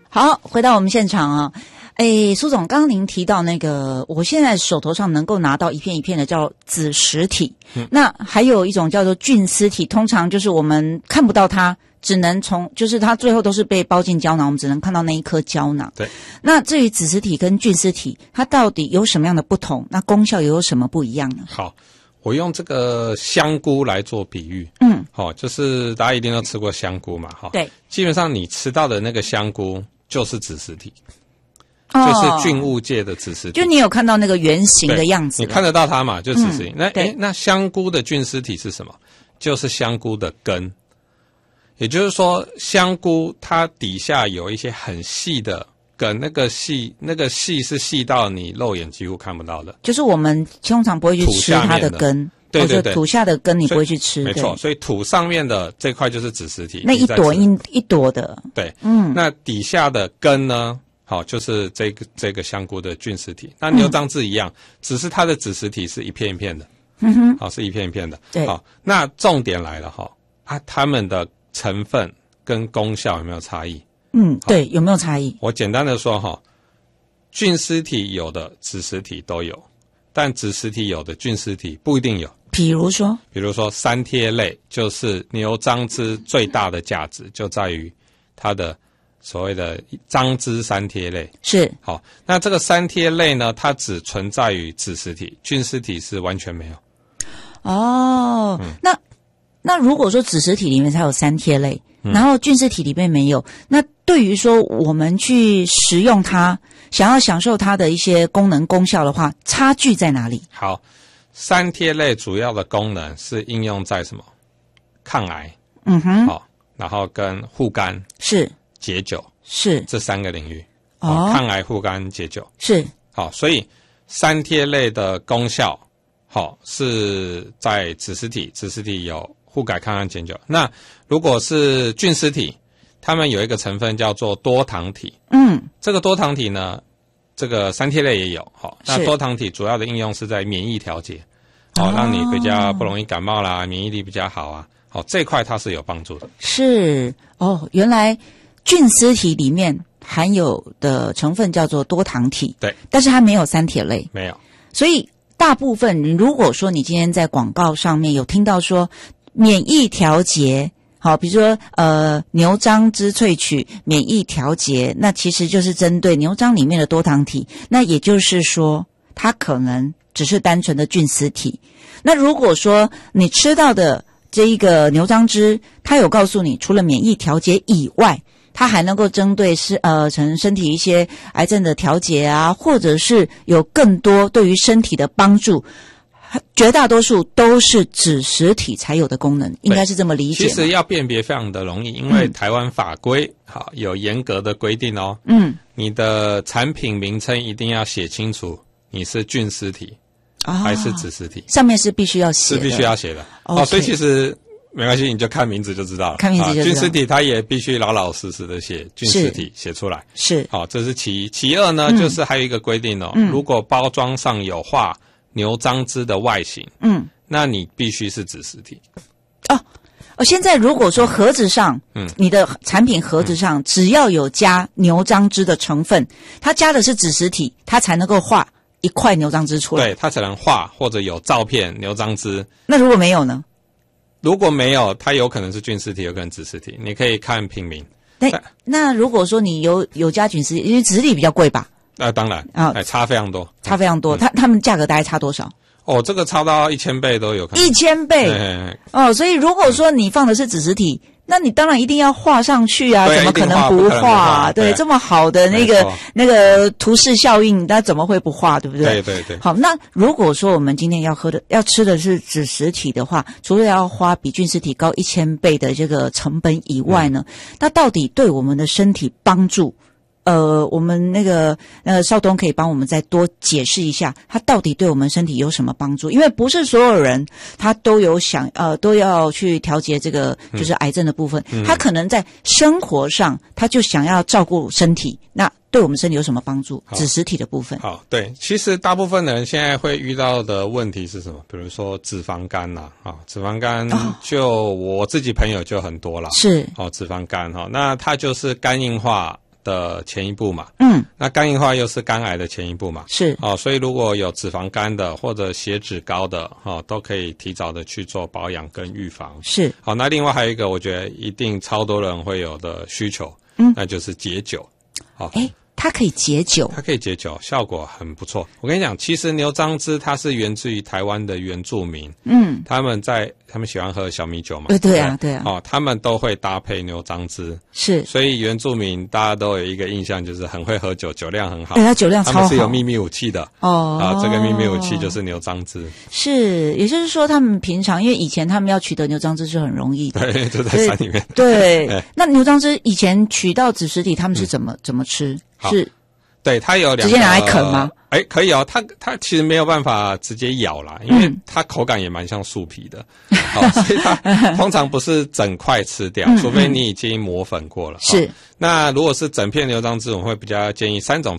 好，回到我们现场啊。苏总，刚刚您提到那个，我现在手头上能够拿到一片一片的叫子实体，那还有一种叫做菌丝体，通常就是我们看不到它，只能就是它最后都是被包进胶囊，我们只能看到那一颗胶囊。 对。那至于子实体跟菌丝体，它到底有什么样的不同？那功效又有什么不一样呢？ 好，我用这个香菇来做比喻。就是大家一定都吃过香菇嘛， 对。 基本上你吃到的那个香菇就是子实体。就是菌物界的子实体， 就你有看到那个圆形的样子， 你看得到它嘛？就子实体。那香菇的菌丝体是什么？就是香菇的根。也就是说，香菇它底下有一些很细的根，那个细是细到你肉眼几乎看不到的。 就是我们通常不会去吃它的根， 对， 土下的根你不会去吃， 没错。所以土上面的这块就是子实体， 那一朵的， 对，那底下的根呢？好，就是这个香菇的菌丝体，那牛樟芝一样，只是它的子实体是一片一片的，好，是一片一片的。 对， 好，那重点来了它们的成分跟功效有没有差异？ 对，有没有差异？ 我简单的说菌丝体有的子实体都有，但子实体有的菌丝体不一定有。 比如说三萜类，就是牛樟芝最大的价值就在于它的所谓的樟芝三萜类。 是。 好，那这个三萜类呢，它只存在于子实体，菌丝体是完全没有。 那如果说子实体里面才有三萜类，然后菌丝体里面没有，那对于说我们去食用它，想要享受它的一些功能功效的话，差距在哪里？ 好，三萜类主要的功能是应用在什么？抗癌，好，然后跟护肝， 是解酒， 是这三个领域。抗癌、护肝、解酒， 是。 好，所以三萜类的功效，是在子实体，子实体有护肝、抗癌、解酒。那如果是菌丝体，它们有一个成分叫做多糖体。这个多糖体呢，这个三萜类也有。那多糖体主要的应用是在免疫调节，让你比较不容易感冒啦，免疫力比较好啊。这块它是有帮助的。 是原来菌丝体里面含有的成分叫做多糖体， 对， 但是它没有三萜类， 没有。 所以大部分如果说你今天在广告上面有听到说免疫调节，好，比如说牛樟芝萃取免疫调节，那其实就是针对牛樟里面的多糖体，那也就是说它可能只是单纯的菌丝体。那如果说你吃到的这一个牛樟芝，它有告诉你除了免疫调节以外，它还能够针对身体一些癌症的调节啊，或者是有更多对于身体的帮助，绝大多数都是子实体才有的功能，应该是这么理解吗？ 其实要辨别非常的容易，因为台湾法规有严格的规定哦。你的产品名称一定要写清楚，你是菌丝体还是子实体， 上面是必须要写的， 是必须要写的。所以其实没关系，你就看名字就知道了。 看名字就知道。 菌丝体它也必须老老实实的写菌丝体写出来。 是。 这是其一。其二呢，就是还有一个规定如果包装上有画牛樟芝的外形，那你必须是子实体。 现在如果说盒子上，你的产品盒子上只要有加牛樟芝的成分，它加的是子实体，它才能够画一块牛樟芝出来。 对，它才能画或者有照片牛樟芝。 那如果没有呢？ 如果没有，它有可能是菌丝体，有可能子实体，你可以看品名。 那如果说你有加菌丝体，因为子实体比较贵吧？ 当然差非常多， 差非常多。他们价格大概差多少？ 这个差到1000倍都有可能。 1000倍所以如果说你放的是子实体，那你当然一定要画上去啊，怎么可能不画？对，这么好的那个图示效应，那怎么会不画？对不对？ 对。 好，那如果说我们今天要吃的是子实体的话，除了要花比菌丝体高1000倍的这个成本以外呢，那到底对我们的身体帮助？我们那个少东可以帮我们再多解释一下，它到底对我们身体有什么帮助？因为不是所有人他都有都要去调节这个就是癌症的部分，他可能在生活上他就想要照顾身体，那对我们身体有什么帮助？子实体的部分。 好，对，其实大部分人现在会遇到的问题是什么？比如说脂肪肝脂肪肝就我自己朋友就很多啦。 是。 脂肪肝那它就是肝硬化的前一步嘛。 嗯， 那肝硬化又是肝癌的前一步嘛。 是所以如果有脂肪肝的或者血脂高的都可以提早的去做保养跟预防。 是。 好，那另外还有一个我觉得一定超多人会有的需求，那就是解酒。好， 它可以解酒， 它可以解酒，效果很不错。我跟你讲，其实牛樟芝它是源自于台湾的原住民，他们喜欢喝小米酒嘛， 对啊，对啊， 他们都会搭配牛樟芝， 是， 所以原住民大家都有一个印象，就是很会喝酒，酒量很好， 他酒量超好， 他们是有秘密武器的这个秘密武器就是牛樟芝， 是，也就是说他们平常因为以前他们要取得牛樟芝是很容易的， 对，就在山里面， 对，那牛樟芝以前取到子实体，他们是怎么吃？是， 对，它有直接拿来啃吗？ 可以它其实没有办法直接咬啦，因为它口感也蛮像树皮的，所以它通常不是整块吃掉，除非你已经磨粉过了。 是， 那如果是整片牛樟芝，我们会比较建议3种